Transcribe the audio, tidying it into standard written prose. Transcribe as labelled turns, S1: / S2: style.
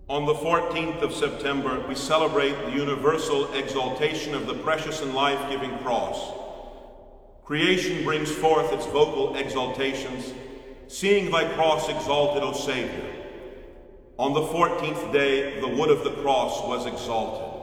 S1: On the 14th of September, we celebrate the universal exaltation of the precious and life-giving cross. Creation brings forth its vocal exaltations, seeing thy cross exalted, O Savior. On the 14th day, the wood of the cross was exalted.